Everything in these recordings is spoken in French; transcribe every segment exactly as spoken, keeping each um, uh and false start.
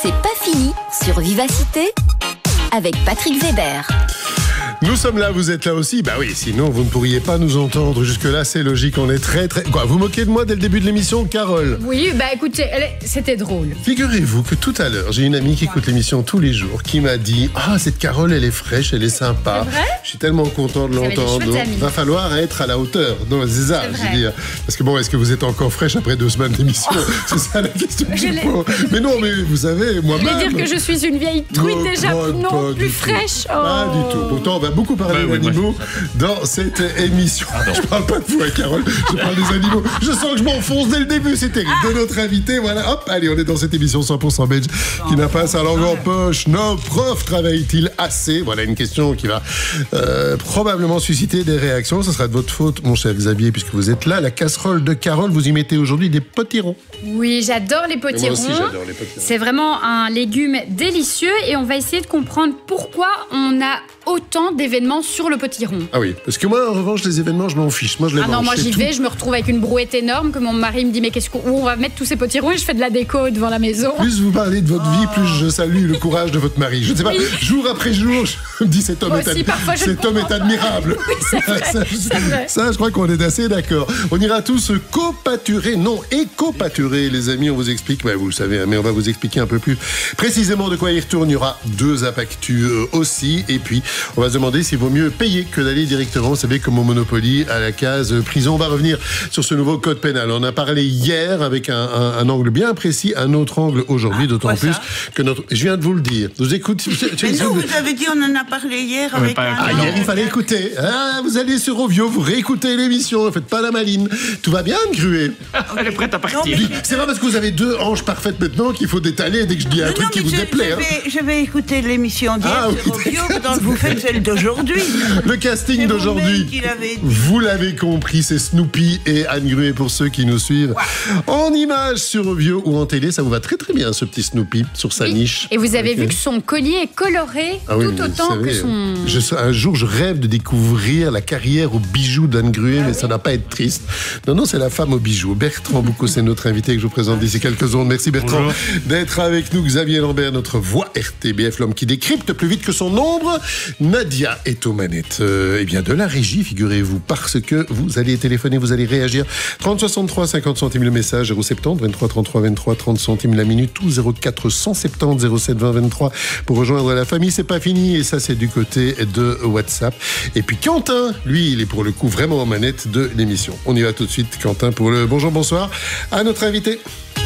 C'est pas fini sur Vivacité avec Patrick Weber. Nous sommes là, vous êtes là aussi. Bah oui, sinon vous ne pourriez pas nous entendre. Jusque-là, c'est logique, on est très très... Quoi, vous moquez de moi dès le début de l'émission, Carole? Oui, bah écoutez, elle est... c'était drôle. Figurez-vous que tout à l'heure, j'ai une amie qui écoute l'émission tous les jours, qui m'a dit « Ah, cette Carole, elle est fraîche, elle est sympa. » C'est vrai? Je suis tellement content de l'entendre. Donc, va falloir être à la hauteur. Non, c'est ça, c'est je veux dire. Parce que bon, est-ce que vous êtes encore fraîche après deux semaines d'émission? Oh. C'est ça la question que je pose. Mais non, mais vous savez, moi-même... Je vais dire que je suis une vieille truite non, déjà, non, non plus fraîche. Oh. Pas du tout. Pourtant, on va beaucoup parler bah, d'animaux oui, dans cette émission. Pardon. Je parle pas de vous, hein, Carole. Je parle des animaux. Je sens que je m'enfonce dès le début. C'est terrible. Ah. De notre invité, voilà. Hop, allez, on est dans cette émission cent pour cent belge qui n'a pas sa langue en poche. Nos profs travaillent-ils assez? Voilà une question qui va euh, probablement susciter des réactions. Ce sera de votre faute, mon cher Xavier, puisque vous êtes là. La casserole de Carole, vous y mettez aujourd'hui des potirons. Oui, j'adore les potirons. Moi aussi, j'adore les potirons. C'est vraiment un légume délicieux et on va essayer de comprendre pourquoi on a autant d'événements sur le potiron. Ah oui, parce que moi, en revanche, les événements, je m'en fiche. Moi, je les Ah mange, non, moi j'y tout. vais, je me retrouve avec une brouette énorme que mon mari me dit mais qu'est-ce qu'on où on va mettre tous ces potirons et je fais de la déco devant la maison. Plus vous parlez de votre oh. vie, plus je salue le courage de votre mari. Je ne sais pas, oui. jour après jour, je me dis cet homme, moi est, aussi, ad... cet homme est admirable. Oui, c'est vrai, ça, c'est vrai. Ça, je crois qu'on est assez d'accord. On ira tous copâturer, non, éco-pâturer, les amis, on vous explique, bah, vous le savez, hein, mais on va vous expliquer un peu plus précisément de quoi il retourne. Il y aura deux impactus euh, aussi, et puis on va se demander s'il vaut mieux payer que d'aller directement, vous savez, comme au Monopoly, à la case prison. On va revenir sur ce nouveau code pénal. On a parlé hier avec un, un, un angle bien précis, un autre angle aujourd'hui, ah, d'autant plus que notre... Je viens de vous le dire. Vous écoutez... Mais non, vous avez dit, on en a parlé hier avec un... Ah, hier, il fallait écouter. Ah, vous allez sur Ovio, vous réécoutez l'émission, ne faites pas la maline. Tout va bien, Gruet? Elle est prête à partir. Non, c'est pas parce que vous avez deux hanches parfaites maintenant qu'il faut détaler dès que je dis un non, truc non, qui vous je, déplaît. Je vais, hein. je vais écouter l'émission d'hier ah, sur oui, Ovio, donc vous faites celle d'aujourd'hui. Le casting d'aujourd'hui, vous l'avez compris, c'est Snoopy et Anne Gruet pour ceux qui nous suivent. Wow. En image sur Ovio ou en télé, ça vous va très très bien ce petit Snoopy sur sa oui. niche. Et vous avez okay. vu que son collier est coloré ah oui, tout autant savez, que son... Je, un jour, je rêve de découvrir la carrière aux bijoux d'Anne Gruet, ah mais oui. ça n'a pas être triste. Non, non, c'est la femme aux bijoux. Bertrand Boucaud, c'est notre invité que je vous présente d'ici quelques secondes. Merci Bertrand Bonjour. d'être avec nous. Xavier Lambert, notre voix R T B F, l'homme qui décrypte plus vite que son ombre. Nadia est aux manettes. Euh, eh bien, de la régie, figurez-vous, parce que vous allez téléphoner, vous allez réagir. trente soixante-trois, cinquante centimes le message, zéro sept zéro, vingt-trois, trente-trois, vingt-trois, trente centimes la minute, ou zéro quatre cent soixante-dix, zéro sept, vingt, vingt-trois pour rejoindre la famille. C'est pas fini, et ça, c'est du côté de WhatsApp. Et puis Quentin, lui, il est pour le coup vraiment aux manettes de l'émission. On y va tout de suite, Quentin, pour le bonjour, bonsoir à notre invité.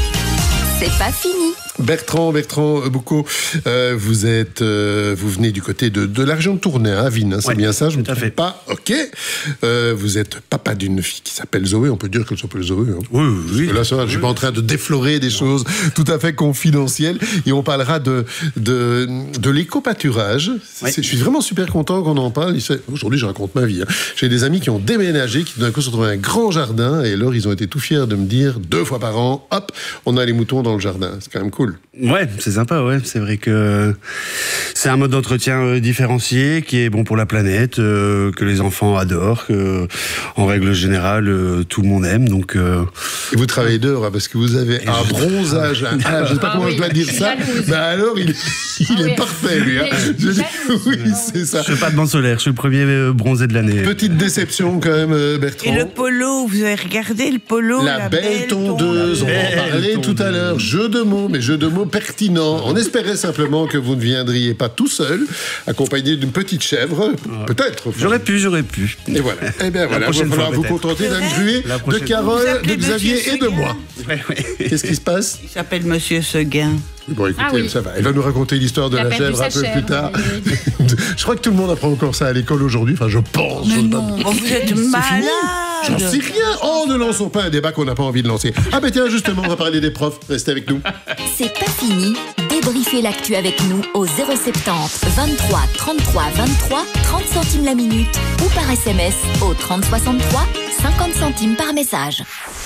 C'est pas fini. Bertrand, Bertrand Boucaud, euh, vous êtes, euh, vous venez du côté de, de la région de Tournai, à Avine, hein, c'est ouais, bien ça, je ne me trompe pas. Ok. Euh, vous êtes papa d'une fille qui s'appelle Zoé. On peut dire qu'elle s'appelle Zoé. Hein. Oui, oui. Parce que là, ça, oui. je suis pas en train de déflorer des choses tout à fait confidentielles. Et on parlera de de, de l'éco-pâturage. Oui. Je suis vraiment super content qu'on en parle. Aujourd'hui, je raconte ma vie. Hein. J'ai des amis qui ont déménagé, qui d'un coup se retrouvaient un grand jardin, et alors ils ont été tout fiers de me dire deux fois par an, hop, on a les moutons dans le jardin. C'est quand même cool. Ouais, c'est sympa, ouais. C'est vrai que c'est un mode d'entretien euh, différencié qui est bon pour la planète, euh, que les enfants adorent, que, en règle générale, euh, tout le monde aime. Donc, euh... Et vous travaillez dehors, hein, parce que vous avez Et un je... bronzage. Un... Ah, je ne sais pas ah, comment oui, je dois dire ça. Mais alors, il, il ah, est oui. parfait, lui. Hein. Je dis, oui, c'est ça. Je ne fais pas de bain solaire, je suis le premier euh, bronzé de l'année. Petite déception, quand même, euh, Bertrand. Et le polo, vous avez regardé le polo? La, la belle, belle tondeuse, on en parlait tout à l'heure. Jeu de mots, mais jeu de mots pertinent. On espérait simplement que vous ne viendriez pas tout seul, accompagné d'une petite chèvre, peut-être. Enfin. J'aurais pu, j'aurais pu. Et voilà. Eh bien voilà, il va falloir vous contenter d'Anne Gruet, de Carole, de Xavier et de moi. Ouais, ouais. Qu'est-ce qui se passe? Il s'appelle Monsieur Seguin. Bon, écoutez, ah oui. ça va. Elle va nous raconter l'histoire de la, la chèvre un peu chèvre, plus tard. Oui, oui. Je crois que tout le monde apprend encore ça à l'école aujourd'hui. Enfin, je pense. Mais non, pas... vous êtes malade. J'en sais rien. Oh, ne lançons pas un débat qu'on n'a pas envie de lancer. Ah ben tiens, justement, on va parler des profs. Restez avec nous. C'est pas fini. Débriefez l'actu avec nous au zéro soixante-dix, vingt-trois, trente-trois, vingt-trois, trente centimes la minute ou par S M S au trente soixante-trois, cinquante centimes par message.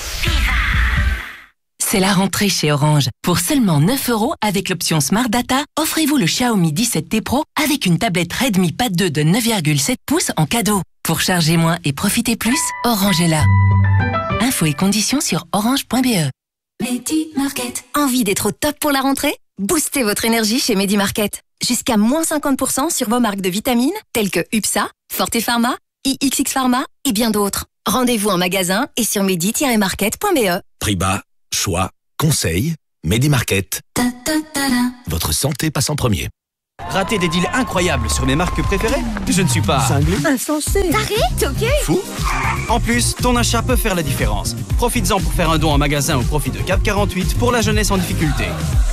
C'est la rentrée chez Orange. Pour seulement neuf euros avec l'option Smart Data, offrez-vous le Xiaomi dix-sept T Pro avec une tablette Redmi Pad deux de neuf virgule sept pouces en cadeau. Pour charger moins et profiter plus, Orange est là. Infos et conditions sur orange point b e. Petit Market. Envie d'être au top pour la rentrée ? Boostez votre énergie chez Medi Market. Jusqu'à moins cinquante pour cent sur vos marques de vitamines telles que U P S A, Forte Pharma, I X X Pharma et bien d'autres. Rendez-vous en magasin et sur medi tiret market point b e. Prix bas, choix, conseil, Medi Market. Votre santé passe en premier. Rater des deals incroyables sur mes marques préférées? Je ne suis pas... Cinglé. Insensé. T'arrêtes, ok? Fou. En plus, ton achat peut faire la différence. Profites-en pour faire un don en magasin au profit de Cap quarante-huit pour la jeunesse en difficulté.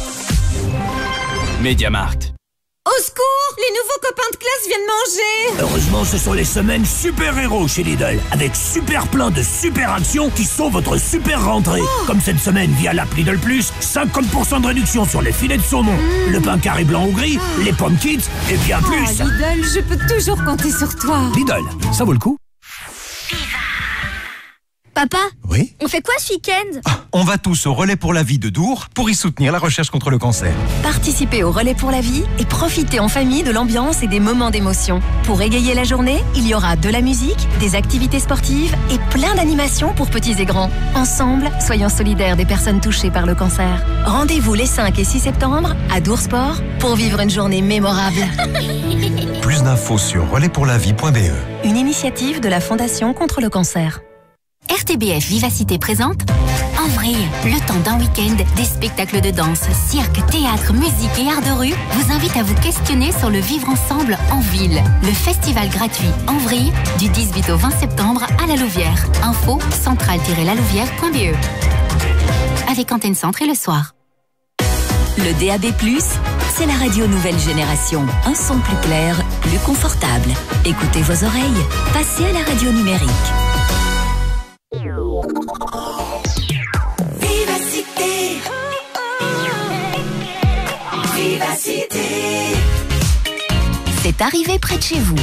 MediaMarkt. Au secours! Les nouveaux copains de classe viennent manger! Heureusement, ce sont les semaines super-héros chez Lidl, avec super plein de super actions qui sont votre super rentrée. Oh. Comme cette semaine via l'app Lidl Plus, cinquante pour cent de réduction sur les filets de saumon, mmh. le pain carré blanc ou gris, oh. les pommes kids et bien oh, plus. Lidl, je peux toujours compter sur toi. Lidl, ça vaut le coup. Papa? Oui? On fait quoi ce week-end? Ah, on va tous au Relais pour la vie de Dour pour y soutenir la recherche contre le cancer. Participez au Relais pour la vie et profitez en famille de l'ambiance et des moments d'émotion. Pour égayer la journée, il y aura de la musique, des activités sportives et plein d'animations pour petits et grands. Ensemble, soyons solidaires des personnes touchées par le cancer. Rendez-vous les cinq et six septembre à Dour Sport pour vivre une journée mémorable. Plus d'infos sur relais pour la vie point b e. Une initiative de la Fondation contre le cancer. R T B F Vivacité présente En vrai, le temps d'un week-end, des spectacles de danse, cirque, théâtre, musique et art de rue vous invitent à vous questionner sur le vivre ensemble en ville. Le festival gratuit En Vrille du dix-huit au vingt septembre à La Louvière. Info centrale tiret la louvière point b e. Avec Antenne Centre et le soir. Le D A B plus, c'est la radio nouvelle génération. Un son plus clair, plus confortable. Écoutez vos oreilles, passez à la radio numérique. Vivacité. Vivacité. C'est arrivé près de chez vous.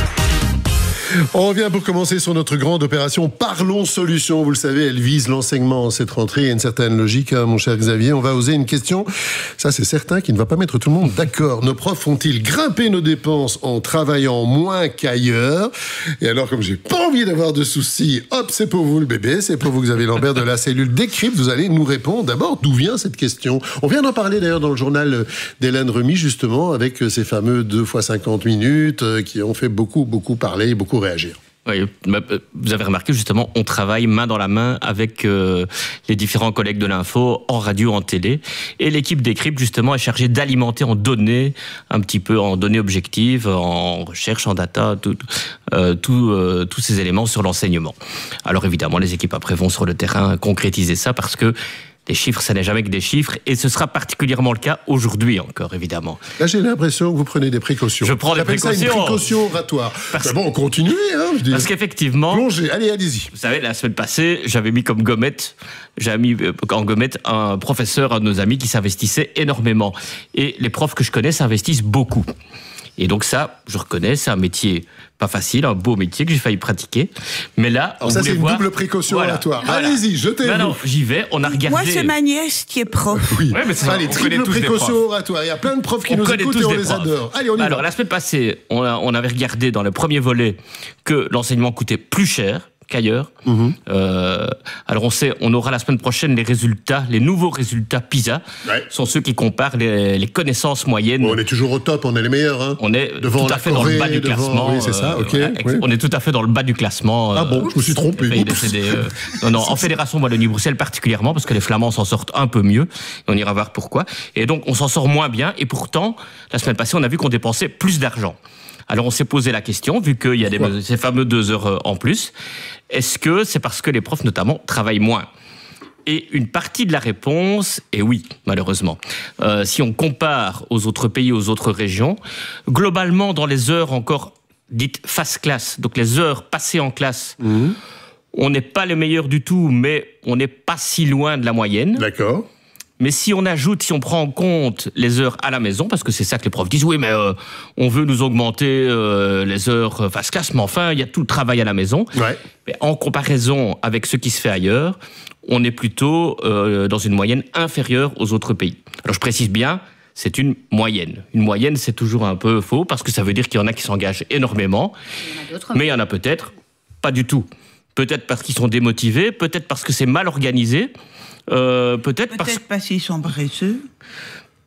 On revient pour commencer sur notre grande opération Parlons Solutions. Vous le savez, elle vise l'enseignement en cette rentrée. Il y a une certaine logique, hein, mon cher Xavier. On va oser une question, ça c'est certain, qui ne va pas mettre tout le monde d'accord. Nos profs font-ils grimper nos dépenses en travaillant moins qu'ailleurs? Et alors, comme j'ai pas envie d'avoir de soucis, hop, c'est pour vous le bébé, c'est pour vous Xavier Lambert de la cellule Décrypte. Vous allez nous répondre. D'abord, d'où vient cette question? On vient d'en parler d'ailleurs dans le journal d'Hélène Remy, justement, avec ces fameux deux fois cinquante minutes qui ont fait beaucoup, beaucoup parler, beaucoup réagir. Oui, vous avez remarqué justement, on travaille main dans la main avec euh, les différents collègues de l'info, en radio, en télé, et l'équipe Décrypte justement est chargée d'alimenter en données, un petit peu en données objectives, en recherche, en data, tout, euh, tout, euh, tous ces éléments sur l'enseignement. Alors évidemment, les équipes après vont sur le terrain concrétiser ça parce que les chiffres, ça n'est jamais que des chiffres, et ce sera particulièrement le cas aujourd'hui encore, évidemment. Là, j'ai l'impression que vous prenez des précautions. Je prends des précautions. Ça une précaution oratoire. Parce... bon, continuez, hein. Je dis... Parce qu'effectivement... Plongez, allez, allez-y. Vous savez, la semaine passée, j'avais mis comme gommette, j'avais mis en gommette un professeur, un de nos amis qui s'investissait énormément. Et les profs que je connais s'investissent beaucoup. Et donc ça, je reconnais, c'est un métier pas facile, un beau métier que j'ai failli pratiquer. Mais là, alors on ça, c'est une voir... double précaution voilà, oratoire. Voilà. Allez-y, jetez-vous. Non, non, j'y vais, on a regardé... Moi, c'est ma nièce qui est prof. Oui, ouais, mais c'est allez, triple précaution oratoire. Il y a plein de profs qui on nous écoutent et on les profs. adore. Allez, on y Alors, va. la semaine passée, on, a, on avait regardé dans le premier volet que l'enseignement coûtait plus cher qu'ailleurs. Mmh. Euh, alors on sait, on aura la semaine prochaine les résultats, les nouveaux résultats PISA, ouais. sont ceux qui comparent les, les connaissances moyennes. Bon, on est toujours au top, on est les meilleurs. Hein. On est devant tout à fait Corée, dans le bas du devant... classement. Oui, c'est ça, ok. Euh, oui. On est tout à fait dans le bas du classement. Ah bon, euh, je me suis trompé. Euh, non, non, en Fédération Wallonie-Bruxelles particulièrement, parce que les Flamands s'en sortent un peu mieux. On ira voir pourquoi. Et donc, on s'en sort moins bien. Et pourtant, la semaine passée, on a vu qu'on dépensait plus d'argent. Alors on s'est posé la question, vu qu'il y a des, ces fameux deux heures en plus, est-ce que c'est parce que les profs notamment travaillent moins ? Et une partie de la réponse est oui, malheureusement. Euh, si on compare aux autres pays, aux autres régions, globalement dans les heures encore dites face classe, donc les heures passées en classe, mmh. on n'est pas les meilleurs du tout, mais on n'est pas si loin de la moyenne. D'accord. Mais si on ajoute, si on prend en compte les heures à la maison, parce que c'est ça que les profs disent, oui, mais euh, on veut nous augmenter euh, les heures face classe, mais enfin, il y a tout le travail à la maison. Ouais. Mais en comparaison avec ce qui se fait ailleurs, on est plutôt euh, dans une moyenne inférieure aux autres pays. Alors je précise bien, c'est une moyenne. Une moyenne, c'est toujours un peu faux, parce que ça veut dire qu'il y en a qui s'engagent énormément, il y en a mais il y en a peut-être pas du tout. Peut-être parce qu'ils sont démotivés, peut-être parce que c'est mal organisé, Euh, peut-être peut-être parce... parce qu'ils sont paresseux.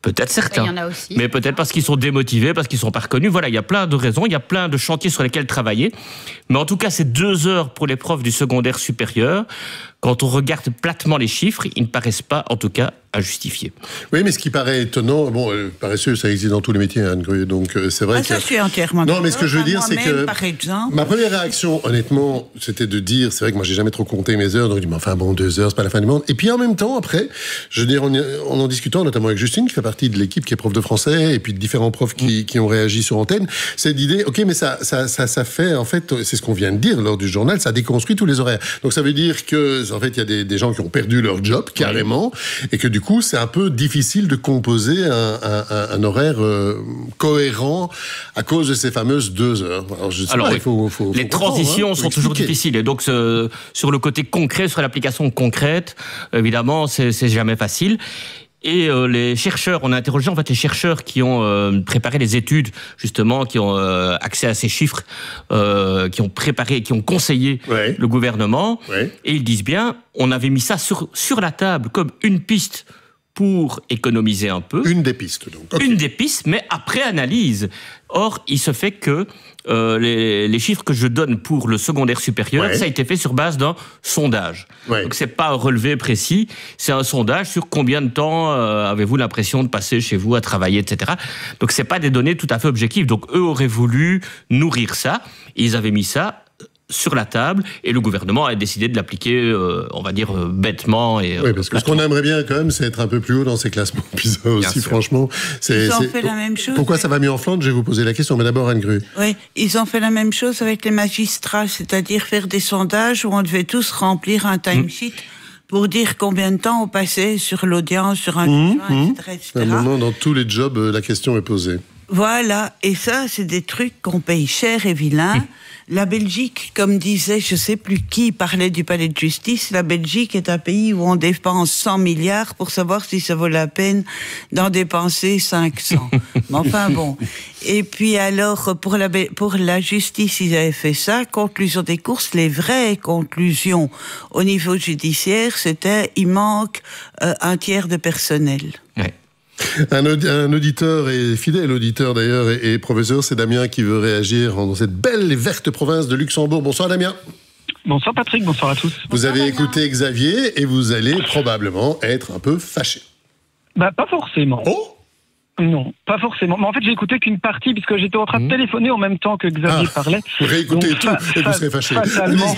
Peut-être certains. Il y en a aussi. Mais peut-être parce qu'ils sont démotivés, parce qu'ils ne sont pas reconnus. Voilà, il y a plein de raisons, il y a plein de chantiers sur lesquels travailler. Mais en tout cas, c'est deux heures pour les profs du secondaire supérieur. Quand on regarde platement les chiffres, ils ne paraissent pas, en tout cas, injustifiés. Oui, mais ce qui paraît étonnant, bon, euh, paresseux, ça existe dans tous les métiers, Anne Grue, donc euh, c'est vrai ah, que... ça, je suis entièrement Non, mais ce que je veux dire, c'est que... par exemple... Ma première réaction, honnêtement, c'était de dire, c'est vrai que moi, j'ai jamais trop compté mes heures, donc je dis, mais enfin, bon, deux heures, c'est pas la fin du monde. Et puis, en même temps, après, je veux dire, en, en en discutant, notamment avec Justine, qui fait partie de l'équipe, qui est prof de français, et puis de différents profs qui, qui ont réagi sur antenne, c'est l'idée, ok, mais ça, ça, ça, ça fait, en fait, c'est ce qu'on vient de dire lors du journal, ça déconstruit tous les horaires. Donc, ça veut dire que, en fait, il y a des, des gens qui ont perdu leur job, carrément, oui. Et que du coup, c'est un peu difficile de composer un, un, un, un horaire euh, cohérent à cause de ces fameuses deux heures. Alors, je sais Alors, pas, oui, il faut, faut, les faut transitions hein, sont toujours difficiles. Et donc, ce, sur le côté concret, sur l'application concrète, évidemment, c'est, c'est jamais facile. Et euh, les chercheurs, on a interrogé en fait les chercheurs qui ont euh, préparé les études, justement, qui ont euh, accès à ces chiffres, euh, qui ont préparé, qui ont conseillé ouais. le gouvernement. Ouais. Et ils disent bien, on avait mis ça sur, sur la table comme une piste pour économiser un peu. Une des pistes, donc. Okay. Une des pistes, mais après analyse. Or, il se fait que euh, les, les chiffres que je donne pour le secondaire supérieur, ouais. ça a été fait sur base d'un sondage. Ouais. Donc, c'est pas un relevé précis, c'est un sondage sur combien de temps euh, avez-vous l'impression de passer chez vous à travailler, et cetera. Donc, c'est pas des données tout à fait objectives. Donc, eux auraient voulu nourrir ça. Et ils avaient mis ça sur la table, et le gouvernement a décidé de l'appliquer, euh, on va dire, euh, bêtement. Et, euh, oui, parce que ce qu'on aimerait bien, quand même, c'est être un peu plus haut dans ces classements PISA aussi, franchement. C'est, ils ont c'est... fait la même chose. Pourquoi ça va mieux en Flandre ? Je vais vous poser la question, mais d'abord, Anne Grue. Oui, ils ont fait la même chose avec les magistrats, c'est-à-dire faire des sondages où on devait tous remplir un timesheet. Mmh. Pour dire combien de temps on passait sur l'audience, sur un mmh, jugement, mmh. et cetera, et cetera. À un moment, dans tous les jobs, la question est posée. Voilà, et ça, c'est des trucs qu'on paye cher et vilain. Mmh. La Belgique, comme disait, je sais plus qui parlait du palais de justice, la Belgique est un pays où on dépense cent milliards pour savoir si ça vaut la peine d'en dépenser cinq cents. Mais enfin bon. Et puis alors, pour la, pour la justice, ils avaient fait ça. Conclusion des courses, les vraies conclusions au niveau judiciaire, c'était il manque euh, un tiers de personnel. Ouais. Un, aud- un auditeur, et fidèle auditeur d'ailleurs, et, et professeur, c'est Damien qui veut réagir dans cette belle et verte province de Luxembourg. Bonsoir Damien. Bonsoir Patrick, bonsoir à tous. Vous bonsoir, avez Damien. écouté Xavier et vous allez probablement être un peu fâché. Bah pas forcément. Oh Non, pas forcément. Mais en fait, j'ai écouté qu'une partie, puisque j'étais en train de téléphoner en même temps que Xavier ah, parlait. Vous réécoutez Donc, tout fa- et vous serez fâché. Fatalement.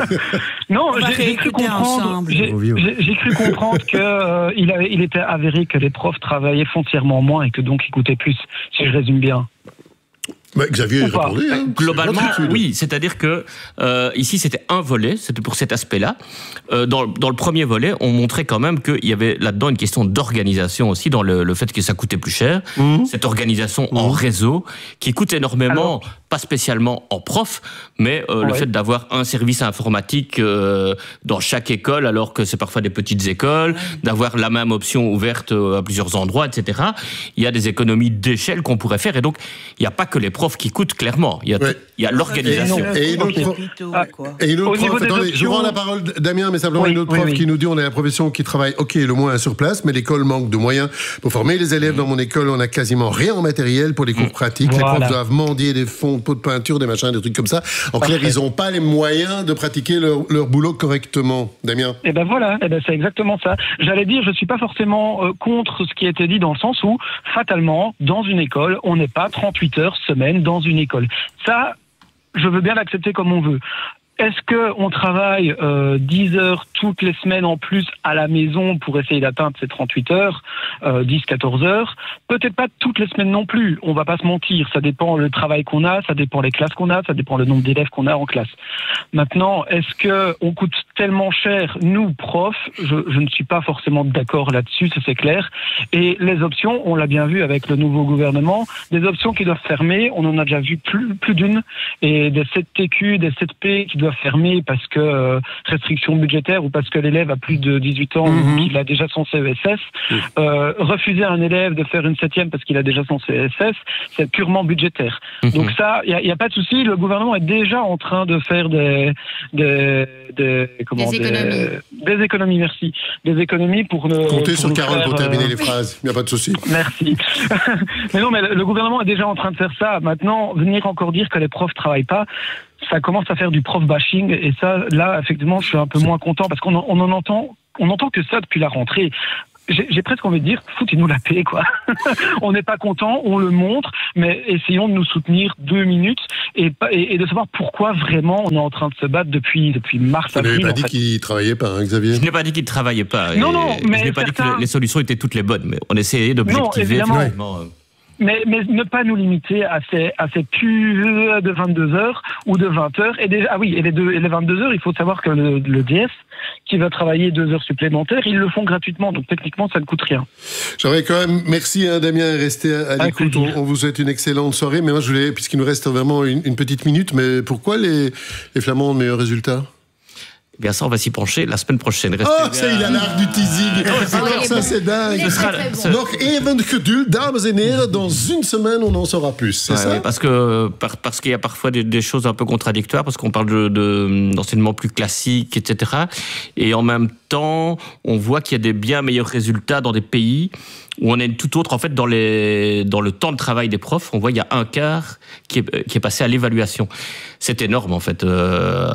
non, j'ai, j'ai cru comprendre. J'ai, j'ai, j'ai cru comprendre que euh, il, avait, il était avéré que les profs travaillaient foncièrement moins et que donc écoutaient plus, si je résume bien. Bah, Xavier répondait. Hein, Globalement, oui. C'est-à-dire que euh, ici, c'était un volet. C'était pour cet aspect-là. Euh, dans, dans le premier volet, on montrait quand même qu'il y avait là-dedans une question d'organisation aussi, dans le, le fait que ça coûtait plus cher. Mmh. Cette organisation mmh. en réseau qui coûte énormément, alors, pas spécialement en prof, mais euh, ouais. le fait d'avoir un service informatique euh, dans chaque école, alors que c'est parfois des petites écoles, d'avoir la même option ouverte à plusieurs endroits, et cetera. Il y a des économies d'échelle qu'on pourrait faire, et donc il n'y a pas que les profs qui coûtent, clairement. Il y a, ouais. il y a l'organisation. Et une autre, ah, et une autre prof, attendez, je rends la parole Damien, mais simplement oui, une autre prof oui, oui. qui nous dit, on est la profession qui travaille, ok, le moins sur place, mais l'école manque de moyens pour former les élèves. Dans mon école, on n'a quasiment rien en matériel pour les cours pratiques. Voilà. Les profs doivent mendier des fonds de pots de peinture, des machins, des trucs comme ça. En clair, ils n'ont pas les moyens de pratiquer leur, leur boulot correctement. Damien. Et ben voilà, et ben c'est exactement ça. J'allais dire, je suis pas forcément euh, contre ce qui a été dit, dans le sens où, fatalement, dans une école, on n'est pas trente-huit heures semaine dans une école. Ça, je veux bien l'accepter comme on veut. Est-ce qu'on travaille euh, dix heures toutes les semaines en plus à la maison pour essayer d'atteindre ces trente-huit heures, euh, dix à quatorze heures? Peut-être pas toutes les semaines non plus, on va pas se mentir. Ça dépend le travail qu'on a, ça dépend les classes qu'on a, ça dépend le nombre d'élèves qu'on a en classe. Maintenant, est-ce qu'on coûte tellement cher, nous, profs? je, je ne suis pas forcément d'accord là-dessus, ça c'est clair. Et les options, on l'a bien vu avec le nouveau gouvernement, des options qui doivent fermer, on en a déjà vu plus, plus d'une, et des sept T Q, des sept P qui doivent fermé parce que euh, restriction budgétaire ou parce que l'élève a plus de dix-huit ans mmh. ou qu'il a déjà son C E S S. Mmh. Euh, refuser à un élève de faire une septième parce qu'il a déjà son C E S S, c'est purement budgétaire. Mmh. Donc ça, il n'y a, a pas de souci. Le gouvernement est déjà en train de faire des, des, des comment Des économies. Des, des économies, merci. Des économies pour ne. Comptez pour sur nous Carole faire, pour terminer euh, les phrases. Il n'y a pas de souci. Merci. Mais non, mais le, le gouvernement est déjà en train de faire ça. Maintenant, venir encore dire que les profs travaillent pas, ça commence à faire du prof bashing. Et ça, là, effectivement, je suis un peu moins content parce qu'on en, on en entend, on n'entend que ça depuis la rentrée. J'ai, j'ai presque envie de dire, foutez-nous la paix, quoi. On n'est pas content, on le montre, mais essayons de nous soutenir deux minutes et, et, et de savoir pourquoi vraiment on est en train de se battre depuis, depuis mars, Vous avril. n'avez pas en dit fait. qu'il ne travaillait pas, hein, Xavier? Je n'ai pas dit qu'il ne travaillait pas. Non, et non, je mais n'ai pas dit certains- que les solutions étaient toutes les bonnes, mais on essayait d'objectiver. Non, évidemment. finalement, euh, Mais, mais ne pas nous limiter à ces, à ces pubs de vingt-deux heures ou de vingt heures. Et déjà, ah oui, et les, deux, et les vingt-deux heures, il faut savoir que le, le D S, qui va travailler deux heures supplémentaires, ils le font gratuitement. Donc techniquement, ça ne coûte rien. J'aimerais quand même, merci hein, Damien, rester à, à l'écoute. On, on vous souhaite une excellente soirée. Mais moi, je voulais, puisqu'il nous reste vraiment une, une petite minute, mais pourquoi les, les Flamands ont de meilleurs résultats? Eh bien ça, on va s'y pencher la semaine prochaine. Restez Oh, ça, il a l'art du teasing. Alors, ça, c'est dingue. Ce sera- ce- Donc, even geduld, dames et heren, dans une semaine, on en saura plus. C'est Ouais, ça? ouais, parce que par- parce qu'il y a parfois des, des choses un peu contradictoires, parce qu'on parle de, de- d'enseignement plus classique, et cetera. Et en même temps, on voit qu'il y a des bien meilleurs résultats dans des pays où on est tout autre. En fait, dans, les, dans le temps de travail des profs, on voit qu'il y a un quart qui est, qui est passé à l'évaluation. C'est énorme, en fait. Euh,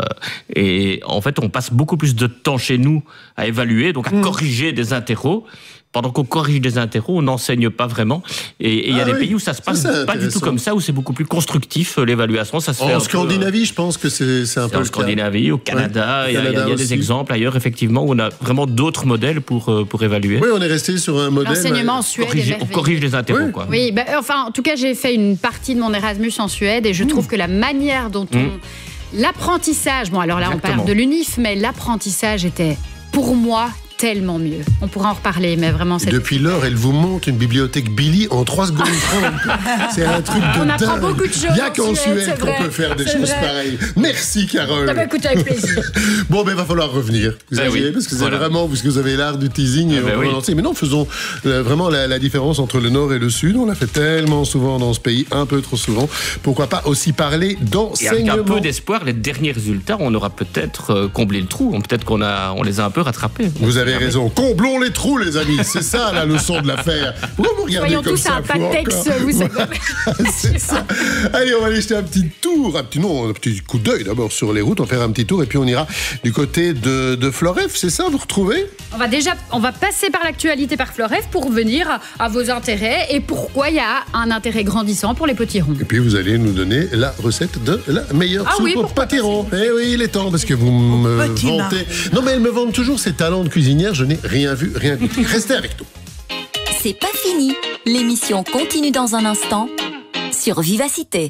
et en fait, on passe beaucoup plus de temps chez nous à évaluer, donc à Mmh. corriger des interros. Pendant qu'on corrige des interros, on n'enseigne pas vraiment. Et il y a Ah des oui. pays où ça se passe Ça, c'est pas du tout intéressant. comme ça, où c'est beaucoup plus constructif, euh, l'évaluation. Ça se fait un En peu, Scandinavie, je pense que c'est c'est un euh, peu en le cas. Scandinavie, au Canada, Ouais, il y a, il y a- Canada il y a des aussi. exemples ailleurs, effectivement, où on a vraiment d'autres modèles pour, euh, pour évaluer. Oui, on est resté sur un modèle. L'enseignement en euh, Suède est Corriger- on merveilleux. corrige les interros, Oui. quoi. Oui, bah, enfin, en tout cas, j'ai fait une partie de mon Erasmus en Suède et je trouve que la manière dont on... Mm. L'apprentissage, bon alors là on Exactement. parle de l'U N I F, mais l'apprentissage était, pour moi, tellement mieux. On pourra en reparler, mais vraiment c'est... Depuis lors, elle vous monte une bibliothèque Billy en trois secondes trente. C'est un truc de On apprend dingue. beaucoup de choses Il n'y a en qu'en Suède, Suède c'est qu'on vrai. peut faire des C'est choses vrai. pareilles. Merci, Carole. Ah bah, écoute, avec plaisir. Bon, ben, il va falloir revenir. Vous Ben savez, oui, parce que c'est voilà. vraiment, parce que vous avez l'art du teasing et Ah ben on va oui. lancer. Mais non, faisons euh, vraiment la, la différence entre le Nord et le Sud. On l'a fait tellement souvent dans ce pays, un peu trop souvent. Pourquoi pas aussi parler Et avec d'enseignement? un peu d'espoir, les derniers résultats, on aura peut-être euh, comblé le trou. Peut-être qu'on a, on les a un peu rattrapés. Vous avez raison. Comblons les trous, les amis. C'est ça la leçon de l'affaire. Pourquoi vous regardez Soyons comme tous ça un vous, Patex, encore vous savez. C'est ça. Allez, on va aller jeter un petit tour, un petit non, un petit coup d'œil d'abord sur les routes. On va faire un petit tour et puis on ira du côté de, de Floref. C'est ça, vous retrouvez? On va déjà, on va passer par l'actualité par Floref pour revenir à, à vos intérêts et pourquoi il y a un intérêt grandissant pour les potirons. Et puis vous allez nous donner la recette de la meilleure Ah soupe oui, au pourquoi potiron. Eh oui, il est temps parce que vous me Petit vantez. Marie. Non mais elle me vante toujours ses talents de cuisinière. Je n'ai rien vu, rien goûté. Restez avec nous. C'est pas fini. L'émission continue dans un instant sur Vivacité.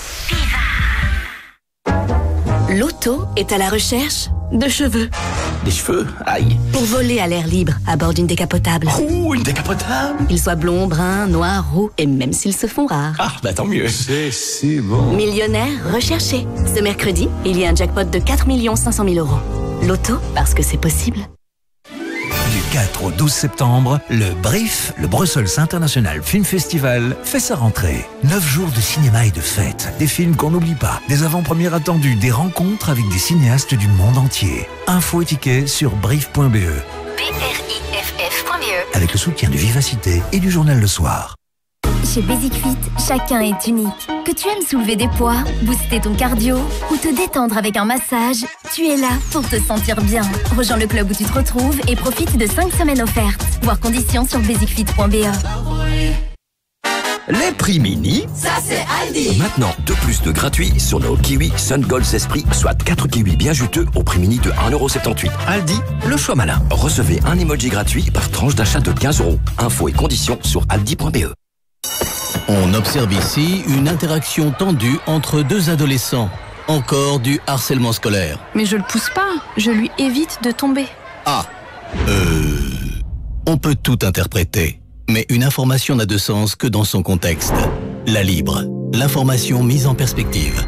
L'auto est à la recherche de cheveux. Des cheveux? Aïe. Pour voler à l'air libre à bord d'une décapotable. Ouh, une décapotable. Qu'ils soient blonds, bruns, noirs, roux et même s'ils se font rares. Ah, bah tant mieux. C'est si bon. Millionnaire recherché. Ce mercredi, il y a un jackpot de quatre millions cinq cent mille euros. L'auto, parce que c'est possible. Du quatre au douze septembre, le Brief, le Brussels International Film Festival, fait sa rentrée. Neuf jours de cinéma et de fêtes, des films qu'on n'oublie pas, des avant-premières attendues, des rencontres avec des cinéastes du monde entier. Infos et tickets sur brief point b e. B R I F F point B E. Avec le soutien de Vivacité et du journal Le Soir. Chez Basic Fit, chacun est unique. Que tu aimes soulever des poids, booster ton cardio ou te détendre avec un massage, tu es là pour te sentir bien. Rejoins le club où tu te retrouves et profite de cinq semaines offertes. Voir conditions sur basic fit point b e. Les prix mini. Ça c'est Aldi. Maintenant, deux plus de gratuits sur nos kiwis Sun Gold Esprit, soit quatre kiwis bien juteux au prix mini de un euro soixante-dix. Aldi, le choix malin. Recevez un emoji gratuit par tranche d'achat de quinze euros. Infos et conditions sur aldi point b e. On observe ici une interaction tendue entre deux adolescents. Encore du harcèlement scolaire. Mais je le pousse pas, je lui évite de tomber. Ah, euh... On peut tout interpréter, mais une information n'a de sens que dans son contexte. La Libre, l'information mise en perspective.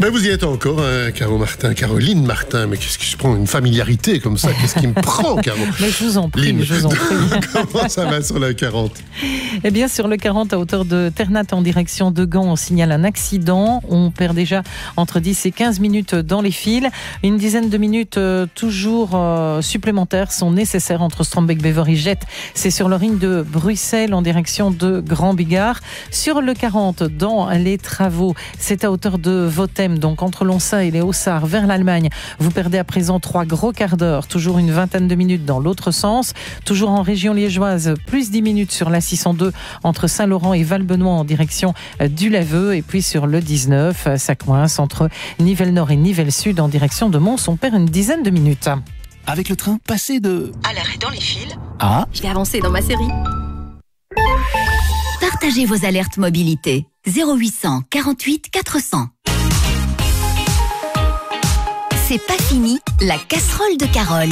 Mais vous y êtes encore, hein, Caro Martin, Caroline Martin. Mais qu'est-ce que je prends une familiarité comme ça? Qu'est-ce qui me prend, Caro? Mais je vous en prie, Lynn. je vous en prie. Comment ça va sur la quarante? Eh bien, sur le quarante, à hauteur de Ternat en direction de Gand, on signale un accident. On perd déjà entre dix et quinze minutes dans les fils. Une dizaine de minutes euh, toujours euh, supplémentaires sont nécessaires entre Strombeek-Bever et Jette. C'est sur le ring de Bruxelles en direction de Grand-Bigard. Sur le quarante, dans les travaux, c'est à hauteur de Votem, donc entre Lonsa et les Haussards vers l'Allemagne. Vous perdez à présent trois gros quarts d'heure, toujours une vingtaine de minutes dans l'autre sens. Toujours en région liégeoise, plus dix minutes sur la six cent deux entre Saint-Laurent et Val-Benoît en direction du Laveux. Et puis sur le dix-neuf, ça coince entre Nivelles-Nord et Nivelles-Sud en direction de Mons. On perd une dizaine de minutes. Avec le train, passez de... À l'arrêt dans les fils. Ah, Je vais avancer dans ma série. Partagez vos alertes mobilité. zéro huit cent quarante-huit quatre cents. C'est pas fini, la casserole de Carole.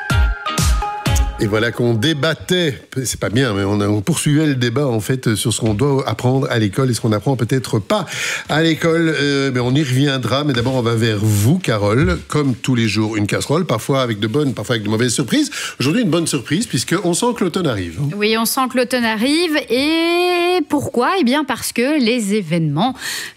Et voilà qu'on débattait, c'est pas bien, mais on, a, on poursuivait le débat en fait sur ce qu'on doit apprendre à l'école et ce qu'on apprend peut-être pas à l'école. Euh, mais on y reviendra. Mais d'abord, on va vers vous, Carole. Comme tous les jours, une casserole, parfois avec de bonnes, parfois avec de mauvaises surprises. Aujourd'hui, une bonne surprise puisqu'on sent que l'automne arrive. Oui, on sent que l'automne arrive. Et pourquoi? Eh bien, parce que les événements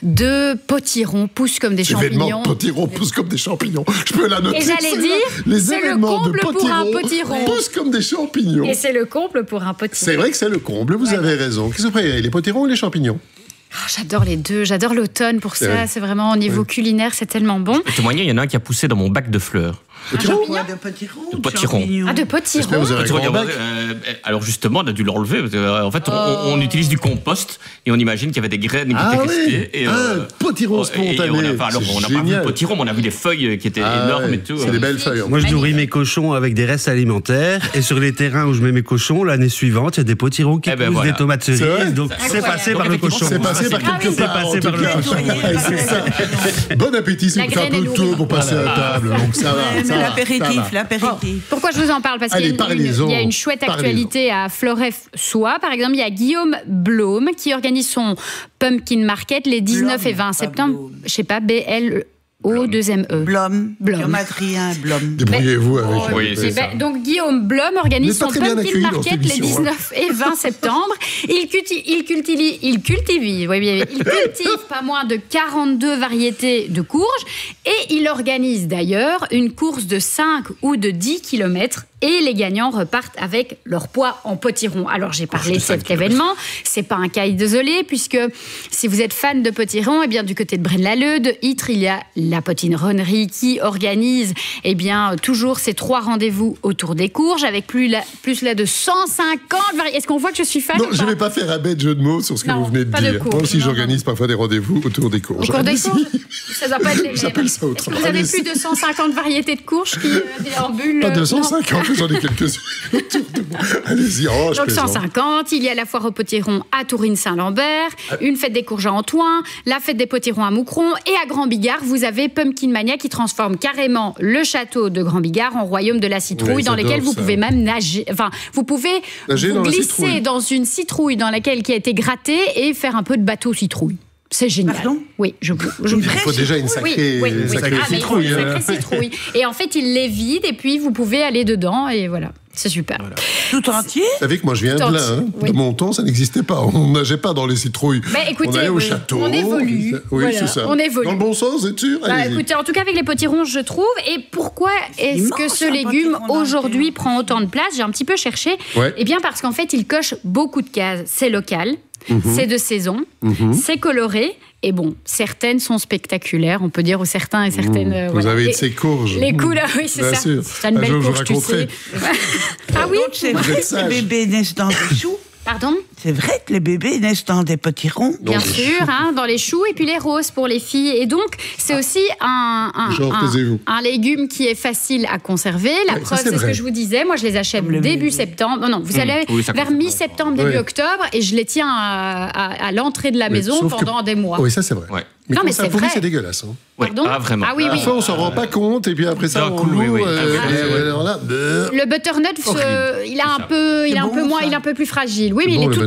de potiron poussent comme des Les événements champignons. de potiron poussent comme des champignons. Je peux la noter. Et j'allais c'est dire, là. Les c'est le événements comble de pour un potiron potiron. poussent comme des champignons. Et c'est le comble pour un potiron. C'est vrai que c'est le comble, vous Ouais. avez raison. Qu'est-ce que vous préférez, les potirons ou les champignons? Oh, j'adore les deux. J'adore l'automne pour C'est ça. vrai. C'est vraiment au niveau Ouais. culinaire, c'est tellement bon. Je peux témoigner, il y en a un qui a poussé dans mon bac de fleurs. Potiron? Quoi, de potiron De ou potiron. champignons? Ah, de potiron. J'espère que vous avez un Potiron, grand bac. euh, alors justement, on a dû l'enlever. Parce que, euh, en fait, on- Oh. on, on utilise du compost et on imagine qu'il y avait des graines qui Ah étaient oui. restées. Et, Ah, potiron oh, et- et spontané. on a, enfin, alors, C'est on n'a pas vu le génial. potiron, mais on a vu les feuilles qui étaient Ah énormes ouais, et tout. c'est des belles feuilles. Moi, je nourris mes cochons avec des restes alimentaires. Et sur les terrains où je mets mes cochons, l'année suivante, il y a des potirons qui Eh ben poussent voilà. des tomates C'est vrai cerises. Donc, c'est Incroyable. passé Donc, par le effectivement, cochon. C'est passé par Ah quelque oui, part. c'est passé en par tout le cas. cochon. Ouais, c'est ça. Bon appétit, c'est La vous fait un graine peu est tôt nourrie. pour passer à table. Donc ça va. Ouais, ça mais va, ça l'apéritif, va. l'apéritif. Pourquoi je vous en parle? Parce qu'il y a Allez, une- parlez-en. une, il y a une chouette Parlez-en. actualité à Floref-Soie. Par exemple, il y a Guillaume Blaume qui organise son Pumpkin Market les dix-neuf Blum, et vingt pas septembre. Blaume. Je sais pas, B L O deux M E. Blom, Blom. comme Adrien Blom. Débrouillez-vous avec. Oui, avec c'est Eh ça. ben, donc Guillaume Blum organise Vous n'êtes pas son très bien Pumpkin accueilli dans Market cette les émission, hein. dix-neuf et vingt septembre. Il, culti- il, cultive, il cultive, oui, oui, il cultive pas moins de quarante-deux variétés de courges et il organise d'ailleurs une course de cinq ou de dix kilomètres et les gagnants repartent avec leur poids en potiron. Alors j'ai parlé de cet événement, c'est pas un cas isolé puisque si vous êtes fan de potiron, eh bien du côté de Braine-l'Alleud, de Ytre, il y a la potironnerie qui organise eh bien toujours ces trois rendez-vous autour des courges avec plus là, plus là de cent cinquante variétés. Est-ce qu'on voit que je suis fan Non, ou je pas ne vais pas faire un bête jeu de mots sur ce que Non, vous venez de pas de dire. courges, Moi aussi, non, j'organise parfois des rendez-vous autour des courges. Autour des Allez-y. courges Ça doit pas être les mêmes. J'appelle ça Est-ce autrement. que vous avez Allez-y. plus de cent cinquante variétés de courges qui euh, déambulent? Pas euh, deux cent non. cinquante, j'en ai quelques-unes autour de moi. Allez-y, oh, je Donc plaisante. cent cinquante, il y a la foire aux potirons à Tourine-Saint-Lambert, une fête des courges à Antoine, la fête des potirons à Moucron et à Grand-Bigard, vous avez Pumpkin Mania qui transforme carrément le château de Grand-Bigard en royaume de la citrouille Ouais, dans j'adore lequel vous ça. pouvez même nager, enfin vous pouvez Nager vous dans la glisser citrouille. dans une citrouille dans laquelle qui a été grattée et faire un peu de bateau citrouille. C'est génial. Pardon Oui, je je Il faut déjà une oui, sacrée, oui, oui, oui. sacrée Ah, mais citrouille. une hein. sacrée citrouille. Et en fait, il les vide et puis vous pouvez aller dedans et voilà. C'est super. Tout entier? Vous savez que moi je viens Tout de là, entier, hein. oui. De mon temps ça n'existait pas, on nageait pas dans les citrouilles. Bah, écoutez, on allait au oui, château. on évolue. Oui, Voilà, c'est ça. on évolue. Dans le bon sens, c'est sûr. Bah, Allez-y. écoutez, en tout cas avec les potirons, je trouve. Et pourquoi est-ce immense, que ce un légume potiron dans aujourd'hui le prend autant de place? J'ai un petit peu cherché. Ouais. Eh bien parce qu'en fait, il coche beaucoup de cases. C'est local, Mhm. c'est de saison, Mhm. c'est coloré. Et bon, certaines sont spectaculaires, on peut dire, ou certains et certaines. euh, Vous voilà. avez de Et- ces courges. Les couleurs, oui, c'est Bien ça. sûr. C'est une Un belle jour, je vous courge, tu raconterai. sais. Ah oui, C'est Vous vrai êtes que les sage. bébés naissent dans des choux? pardon. C'est vrai que les bébés naissent dans des potirons? Bien Non, mais- sûr, hein, dans les choux et puis les roses pour les filles. Et donc, c'est aussi un, un, Genre, un- taisez-vous. un légume qui est facile à conserver. La Ouais, ça, preuve, c'est c'est ce vrai. que je vous disais. Moi, je les achète Comme le début bébé. septembre. Non, non, vous Mmh. allez Oui, ça vers conserve. mi-septembre, début Ouais. octobre, et je les tiens à, à- à l'entrée de la Mais maison sauf que- pendant des mois. Oui, ça c'est vrai. Ouais. Mais Non, quand mais ça c'est pourrit, vrai. c'est dégueulasse. Hein. Ouais. Pardon Ah, vraiment. Ah oui, oui. Parfois, on s'en rend pas compte, et puis après ça, D'un on coup, oui, l'ouvre. oui. euh, Ah oui, et oui. alors là, bleu. Le butternut, Horrible. euh, il a un ça. peu, il est C'est un bon, peu moins, ça. il est un peu plus fragile. Oui, mais C'est il bon, est le tout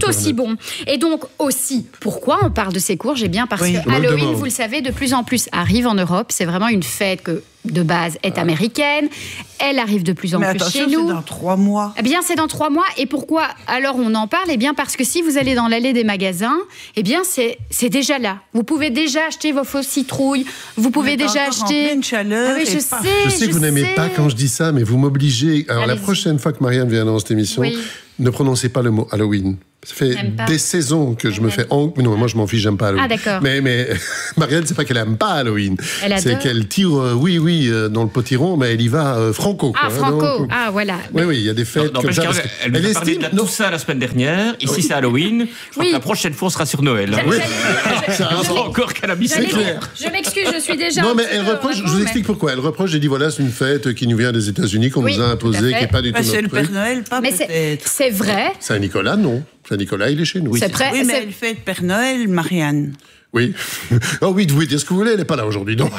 tout aussi bon. Et donc aussi, pourquoi on parle de ces courges? Eh bien parce oui. que Halloween, vous le savez, de plus en plus arrive en Europe. C'est vraiment une fête que de base est américaine. Elle arrive de plus en Mais plus attention, chez nous. c'est dans trois mois. Eh bien, c'est dans trois mois. Et pourquoi alors on en parle? Eh bien, parce que si vous allez dans l'allée des magasins, eh bien, c'est, c'est déjà là. Vous pouvez déjà acheter vos fausses citrouilles. Vous pouvez déjà acheter. En pleine chaleur. Ah oui, je et sais. pas... Je sais que vous n'aimez pas quand je dis ça, mais vous m'obligez. Alors, Allez-y. la prochaine fois que Marianne vient dans cette émission, Oui. ne prononcez pas le mot Halloween. Ça fait des saisons que je me fais... En... Non, moi, je m'en fiche, j'aime pas Halloween. Ah, d'accord. Mais, mais Marianne, c'est pas qu'elle aime pas Halloween. Elle c'est adore. qu'elle tire, euh, oui, oui, euh, dans le potiron, mais elle y va euh, franco. Ah, quoi, franco. donc... Ah, voilà. Oui, oui, il y a des fêtes Non, comme ça. qu'elle, parce que elle nous a parlé estime... de tout ça la semaine dernière. Ici, oui. c'est Halloween. Je crois Oui. que la prochaine fois, on sera sur Noël. Oui. Ça sera encore qu'elle a mis C'est clair. Je m'excuse, je suis déjà. Non, mais elle reproche, je vous mais... explique pourquoi. Elle reproche, j'ai dit, voilà, c'est une fête qui nous vient des États-Unis, qu'on Oui, nous a imposée, qui n'est pas du bah, tout c'est notre le truc. Père Noël, pas Mais c'est, peut-être. c'est vrai. Saint-Nicolas, non. Saint-Nicolas, il est chez nous. Oui, c'est vrai. Oui, mais c'est... elle fait le Père Noël, Marianne. Oui. Oh oui, vous pouvez dire ce que vous voulez, elle n'est pas là aujourd'hui. Donc,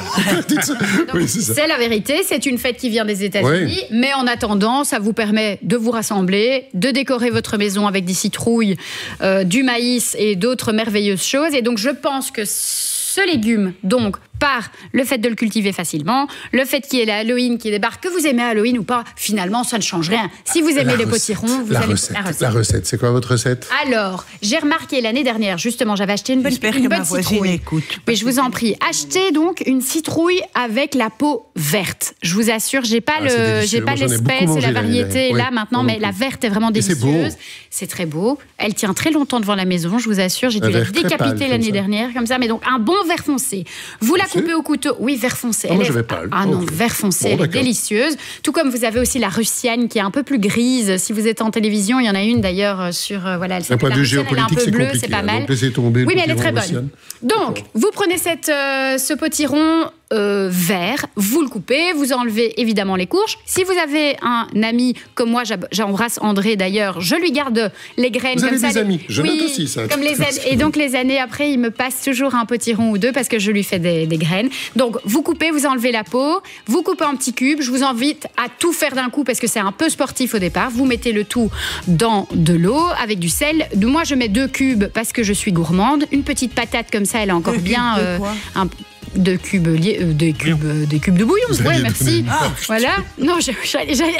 oui, c'est ça. C'est la vérité, c'est une fête qui vient des États-Unis, Oui. mais en attendant, ça vous permet de vous rassembler, de décorer votre maison avec des citrouilles, euh, du maïs et d'autres merveilleuses choses. Et donc, je pense que ce légume, donc, par le fait de le cultiver facilement, le fait qu'il y ait la Halloween qui débarque, que vous aimez Halloween ou pas, finalement, ça ne change rien. Si vous aimez La les recette. potirons, vous la allez... recette. La recette, c'est quoi votre recette? Alors, j'ai remarqué l'année dernière, justement, j'avais acheté une bonne, J'espère une que bonne ma voisine citrouille. écoute. Oui, je vous en prie. Achetez donc une citrouille avec la peau verte. Je vous assure, j'ai pas Ah, c'est le, délicieux. j'ai pas Moi, j'en ai l'espèce beaucoup et la mangé l'année variété dernière. là Oui, maintenant, moi mais non la plus. verte est vraiment Et c'est beau. délicieuse. C'est très beau. Elle tient très longtemps devant la maison, je vous assure. J'ai dû Un la vert très décapiter pâle, comme l'année ça. dernière, comme ça. Mais donc, un bon vert foncé. Vous la Foncé coupez au couteau. Oui, vert foncé. Ah, moi, Elle est- j'avais pâle. Ah non, Ok. vert foncé, Bon, elle est d'accord. délicieuse. Tout comme vous avez aussi la russiane qui est un peu plus grise. Si vous êtes en télévision, il y en a une d'ailleurs euh, sur. euh, Voilà, elle D'un point de la vue russiane, elle est un géopolitique, peu c'est bleue, compliqué. c'est pas hein. mal. Donc, laissez tomber le Oui, mais elle est très potiron bonne. russian. Donc, vous prenez cette, euh, ce potiron euh, vert, vous le coupez, vous enlevez évidemment les courges. Si vous avez un ami comme moi, j'ab- j'embrasse André d'ailleurs, je lui garde les graines Vous comme avez ça. des les- amis. Je oui, note aussi, ça. Comme les an- et donc les années après, il me passe toujours un potiron ou deux parce que je lui fais des, des graines. Donc vous coupez, vous enlevez la peau, vous coupez en petits cubes. Je vous invite à tout faire d'un coup parce que c'est un peu sportif au départ. Vous mettez le tout dans de l'eau avec du sel. De- Moi, je mets deux cubes parce que je suis gourmande. Une petite patate comme ça, elle est encore Deux bien. cubes de quoi un, deux cubes, liés- euh, des cubes, euh, des cubes de bouillon. Vous Oui, alliez merci. donner une Ah, marque. voilà. Non, je- j'allais, j'allais-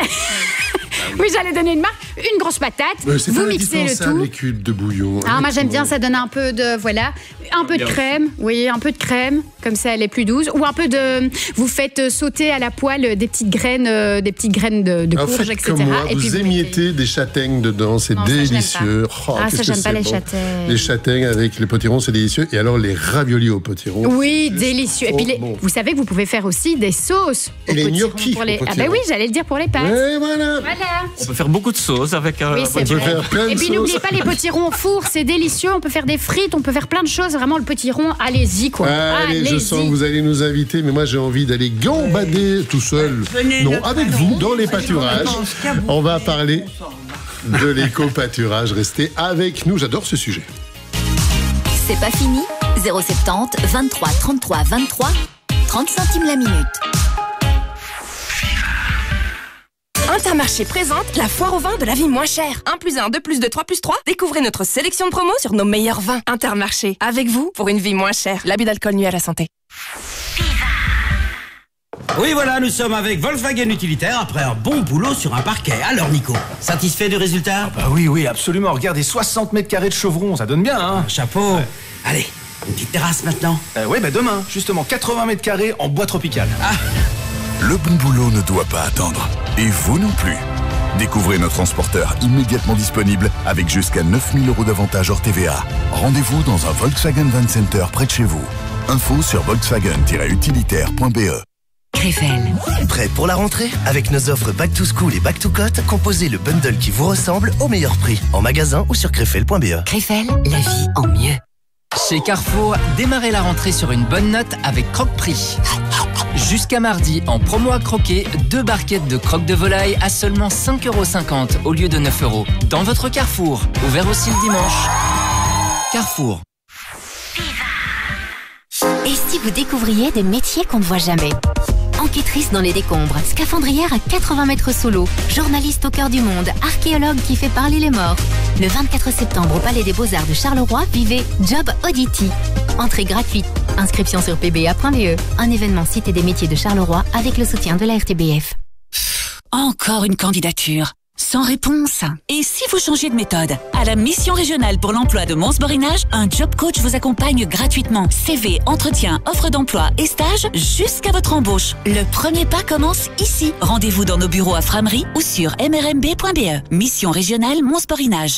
oui, j'allais donner une marque. Une grosse patate. Mais c'est Vous pas mixez le indispensable, tout. les cubes de bouillon. Ah, moi j'aime bien, Honnêtement. ça donne un peu de, voilà, un peu de crème, oui, un peu de crème, comme ça elle est plus douce, ou un peu de, vous faites sauter à la poêle des petites graines, euh, des petites graines de, de En courge, fait, et cetera. comme moi, et puis vous émiettez des châtaignes dedans, c'est Non, ça, je l'aime délicieux. pas. Oh, Ah, qu'est-ce ça, que j'aime pas c'est les bon. châtaignes. Les châtaignes avec les potirons, c'est délicieux. Et alors, les raviolis au potiron. Oui, délicieux. Et puis, les- bon. vous savez que vous pouvez faire aussi des sauces. Et au les potiron gnocchis pour les... au Ah, potiron. ben oui, j'allais le dire pour les pâtes. Et voilà. Voilà. On peut faire beaucoup de sauces avec un Oui, c'est potiron. vrai. plein de Et puis sauces. n'oubliez pas les potirons au four, c'est délicieux. On peut faire des frites, on peut faire plein de choses. Vraiment, le potiron, allez-y quoi. Allez, je Allez-y. sens que vous allez nous inviter, mais moi j'ai envie d'aller gambader tout seul. Venez Non, notre avec salon. vous, dans les pâturages. On va parler de l'éco-pâturage. Restez avec nous, j'adore ce sujet. C'est pas fini. zéro soixante-dix, vingt-trois, trente-trois, vingt-trois, trente centimes la minute. Intermarché présente la foire au vin de la vie moins chère. un plus un, deux plus deux, trois plus trois. Découvrez notre sélection de promos sur nos meilleurs vins. Intermarché, avec vous pour une vie moins chère. L'abus d'alcool nuit à la santé. Oui, voilà, nous sommes avec Volkswagen Utilitaire après un bon boulot sur un parquet. Alors, Nico, satisfait du résultat? Bah oui, oui, absolument. Regardez, soixante mètres carrés de chevrons, ça donne bien, hein? Chapeau. Allez, une petite terrasse maintenant. Euh, oui, bah demain, justement, quatre-vingts mètres carrés en bois tropical. Ah. Le bon boulot ne doit pas attendre. Et vous non plus. Découvrez nos transporteurs immédiatement disponibles avec jusqu'à neuf mille euros d'avantage hors T V A. Rendez-vous dans un Volkswagen Van Center près de chez vous. Info sur volkswagen tiret utilitaire point b e. Krefel. Prêt pour la rentrée? Avec nos offres Back to School et Back to Cote, composez le bundle qui vous ressemble au meilleur prix. En magasin ou sur krefel point b e. Krefel, la vie en mieux. Chez Carrefour, démarrez la rentrée sur une bonne note avec Croque-Prix. Jusqu'à mardi, en promo à croquer, deux barquettes de croque de volaille à seulement cinq euros cinquante au lieu de neuf euros. Dans votre Carrefour, ouvert aussi le dimanche. Carrefour. Et si vous découvriez des métiers qu'on ne voit jamais? enquêtrice dans les décombres, scaphandrière à quatre-vingts mètres sous l'eau, journaliste au cœur du monde, archéologue qui fait parler les morts. Le vingt-quatre septembre au Palais des Beaux-Arts de Charleroi, vivez Job Oddity. Entrée gratuite. Inscription sur p b a point b e. Un événement Cité des métiers de Charleroi avec le soutien de la R T B F. Encore une candidature. Sans réponse. Et si vous changez de méthode? À la mission régionale pour l'emploi de Mons-Borinage, un job coach vous accompagne gratuitement. C V, entretien, offre d'emploi et stage jusqu'à votre embauche. Le premier pas commence ici. Rendez-vous dans nos bureaux à Framery ou sur m r m b point b e. Mission régionale Mons-Borinage.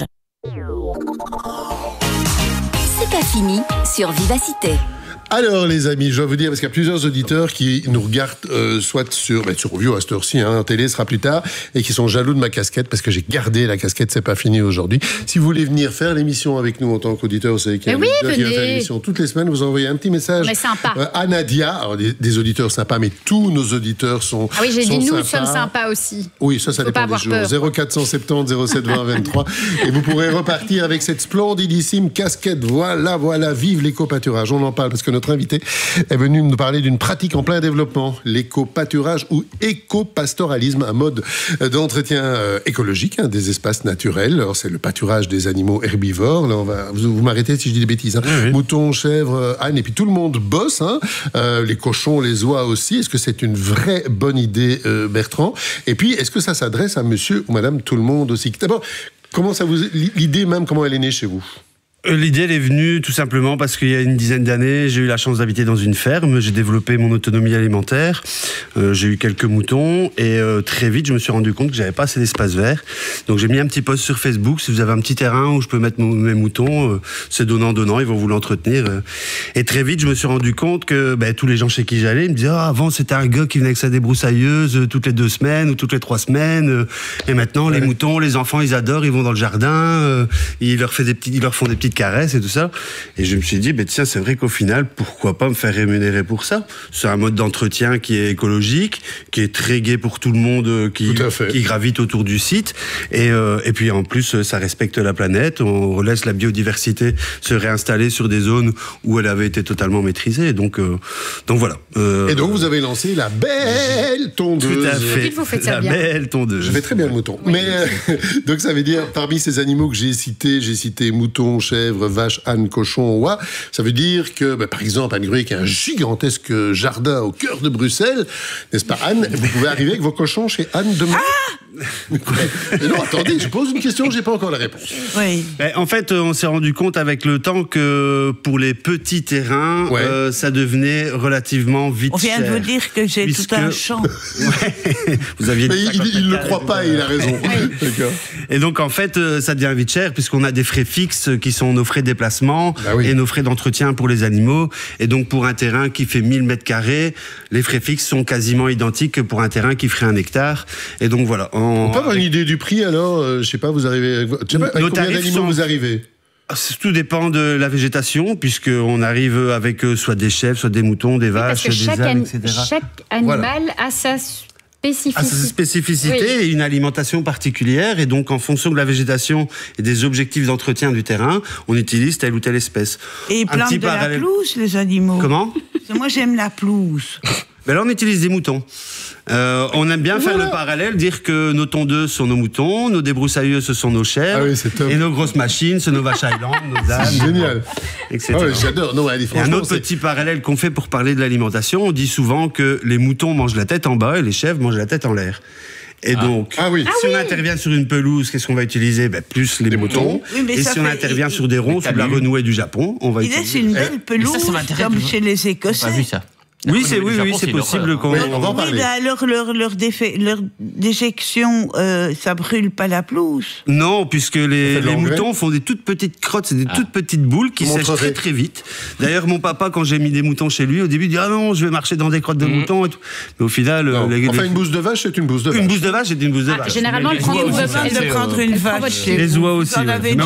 C'est pas fini sur Vivacité. Alors les amis, je dois vous dire, parce qu'il y a plusieurs auditeurs qui nous regardent euh, soit sur, ben, sur Vio à cette heure-ci, hein, télé sera plus tard, et qui sont jaloux de ma casquette, parce que j'ai gardé la casquette, c'est pas fini aujourd'hui. Si vous voulez venir faire l'émission avec nous en tant qu'auditeur, vous savez qu'il y a oui, un auditeur qui vient faire l'émission toutes les semaines, vous envoyez un petit message sympa. Euh, à Nadia, alors des, des auditeurs sympas, mais tous nos auditeurs sont Ah oui, j'ai sont dit nous sympas. sommes sympas aussi. Oui, ça, ça Faut dépend pas des jours. avoir peur. zéro quatre cent soixante-dix zéro sept vingt vingt-trois. Et vous pourrez repartir avec cette splendidissime casquette. Voilà, voilà, vive l'éco-pâturage. On en parle parce que notre invité est venu nous parler d'une pratique en plein développement, l'éco-pâturage ou éco-pastoralisme, un mode d'entretien euh, écologique hein, des espaces naturels. Alors, c'est le pâturage des animaux herbivores. Là, on va, vous, vous m'arrêtez si je dis des bêtises. Hein. Oui, oui. Moutons, chèvres, ânes, et puis tout le monde bosse. Hein. Euh, les cochons, les oies aussi. Est-ce que c'est une vraie bonne idée, euh, Bertrand? Et puis, est-ce que ça s'adresse à monsieur ou madame tout le monde aussi? D'abord, comment ça vous, l'idée même, comment elle est née chez vous? L'idée, elle est venue tout simplement parce qu'il y a une dizaine d'années, j'ai eu la chance d'habiter dans une ferme, j'ai développé mon autonomie alimentaire, euh, j'ai eu quelques moutons et euh, très vite, je me suis rendu compte que j'avais pas assez d'espace vert. Donc j'ai mis un petit post sur Facebook, si vous avez un petit terrain où je peux mettre mon, mes moutons, euh, c'est donnant-donnant, ils vont vous l'entretenir. Euh. Et très vite, je me suis rendu compte que ben, tous les gens chez qui j'allais, ils me disaient ah, avant c'était un gars qui venait avec sa débroussailleuse euh, toutes les deux semaines ou toutes les trois semaines. Euh, et maintenant, ouais. les moutons, les enfants, ils adorent, ils vont dans le jardin, euh, ils, leur fait des petits, ils leur font des petites caresses et tout ça. Et je me suis dit, ben tiens, c'est vrai qu'au final, pourquoi pas me faire rémunérer pour ça? C'est un mode d'entretien qui est écologique, qui est très gai pour tout le monde qui, qui gravite autour du site. Et, euh, et puis en plus, ça respecte la planète. On laisse la biodiversité se réinstaller sur des zones où elle avait été totalement maîtrisée. Donc, euh, donc voilà. Euh, et donc vous avez lancé la belle tondeuse. Tout à fait. Vous faites ça la bien. belle tondeuse. Je fais très bien le mouton. Oui. Mais euh, donc ça veut dire, parmi ces animaux que j'ai cités, j'ai cité moutons, chèvres, vaches, ânes, cochons, oies. Ça veut dire que, bah, par exemple, Anne Gruy, qui a un gigantesque jardin au cœur de Bruxelles, n'est-ce pas, Anne? Vous pouvez arriver avec vos cochons chez Anne demain. Ah Mais non, attendez, je pose une question, j'ai pas encore la réponse. Oui. Mais en fait, on s'est rendu compte avec le temps que pour les petits terrains, ouais. euh, ça devenait relativement vite On vient cher, de vous dire que j'ai puisque... tout un champ. Ouais. Vous aviez Mais il ne le croit pas et il a raison. D'accord. Et donc, en fait, ça devient vite cher puisqu'on a des frais fixes qui sont nos frais de déplacement bah oui. et nos frais d'entretien pour les animaux. Et donc, pour un terrain qui fait mille mètres carrés, les frais fixes sont quasiment identiques que pour un terrain qui ferait un hectare. Et donc, voilà. On, on peut avoir une idée du prix alors euh, je sais pas, vous arrivez avec, je sais pas, avec combien d'animaux sont... vous arrivez? Tout dépend de la végétation, puisqu'on arrive avec euh, soit des chèvres, soit des moutons, des vaches, oui, des ânes, an... et cetera. Chaque animal voilà. a sa spécificité, à sa spécificité oui. et une alimentation particulière. Et donc, en fonction de la végétation et des objectifs d'entretien du terrain, on utilise telle ou telle espèce. Et ils plantent de parallèle... la pelouse, les animaux. Comment? Moi, j'aime la pelouse. Ben là, on utilise des moutons. Euh, on aime bien voilà. faire le parallèle, dire que nos tondeuses sont nos moutons, nos débroussailleuses, ce sont nos chèvres, ah oui, c'est top. Et nos grosses machines, c'est nos vaches Highland, nos ânes. C'est génial. et cetera. Ah ouais, j'adore. Non, allez, et un autre c'est... petit parallèle qu'on fait pour parler de l'alimentation, on dit souvent que les moutons mangent la tête en bas et les chèvres mangent la tête en l'air. Et ah. donc, ah oui. si ah on oui. intervient sur une pelouse, qu'est-ce qu'on va utiliser? Ben, plus les, les moutons. moutons. Oui, et si on fait... intervient sur des ronds, sur de la renouée du Japon, on va Il utiliser... C'est une belle pelouse, ça, ça comme chez les Écossais. Pas vu ça. Oui, c'est, oui, oui, c'est possible qu'on... Oui, on va en parler. Oui, alors, leur, leur, défait, leur déjection, euh, ça brûle pas la pelouse? Non, puisque les, les moutons font des toutes petites crottes, c'est des ah. toutes petites boules qui sèchent très très vite. D'ailleurs, mon papa, quand j'ai mis des moutons chez lui, au début, il dit « Ah non, je vais marcher dans des crottes de mmh. moutons et tout. » Mais au final... Non. Les, enfin, les... une bouse de vache, c'est une bouse de vache. Une bouse de vache, c'est une bouse de vache. Ah, généralement, elle prend une vache. de prendre une vache. Les oies aussi.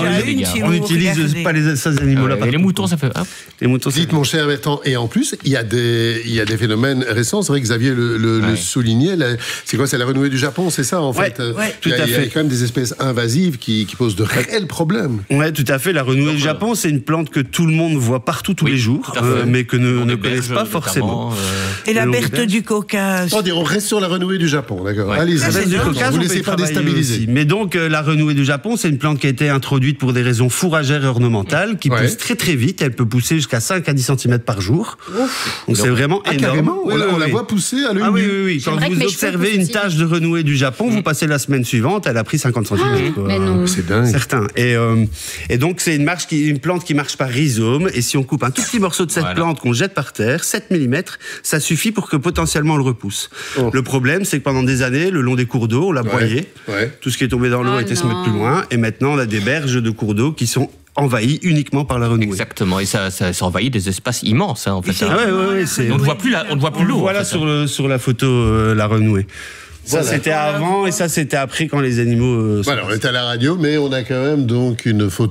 On n'utilise pas les, ces animaux-là. Et les moutons, ça fait... Les moutons, dites, mon cher Bertrand, et en plus, il y a des... il y a des phénomènes récents. C'est vrai que Xavier le, le, ouais. le soulignait. La, c'est quoi? C'est la renouée du Japon, c'est ça en ouais, fait. Ouais, il y a, tout à il y a fait. quand même des espèces invasives qui, qui posent de réels problèmes. Ouais, tout à fait. La renouée du Japon, c'est une plante que tout le monde voit partout tous oui, les jours, euh, mais que ne, ne connaissent pas forcément. Euh... Et la berthe du Caucase. Attendez, on reste sur la renouée du Japon, d'accord. Ouais. Allez-y. La berthe du Caucase, vous ne laissez pas déstabiliser. Aussi. Mais donc, euh, la renouée du Japon, c'est une plante qui a été introduite pour des raisons fourragères et ornementales, qui ouais. pousse très très vite. Elle peut pousser jusqu'à cinq à dix centimètres par jour. Ouf. Donc, c'est vraiment ah, énorme. Carrément, oui, on, oui, on oui. la voit pousser à l'œil ah, oui, oui, oui. Quand vous observez une tache de renouée du Japon, vous passez la semaine suivante, elle a pris cinquante centimètres. Ah, mais non. C'est dingue. Certains. Et, euh, et donc, c'est une, marche qui, une plante qui marche par rhizome. Et si on coupe un tout petit morceau de cette voilà. plante qu'on jette par terre, sept millimètres, ça suffit pour que potentiellement on le repousse. Oh. Le problème, c'est que pendant des années, le long des cours d'eau, on l'a ouais. broyé. Ouais. Tout ce qui est tombé dans l'eau oh a été se mettre plus loin. Et maintenant, on a des berges de cours d'eau qui sont envahi uniquement par la renouée. Exactement, et ça, ça, ça envahit des espaces immenses, hein, en fait. Ah ouais, ouais, ouais, c'est... On ne voit plus la, on ne voit plus l'eau. Voilà en fait, sur, le, sur la photo euh, la renouée. Ça, voilà. C'était avant et ça, c'était après quand les animaux... Euh, voilà, on est à la radio, mais on a quand même donc une photo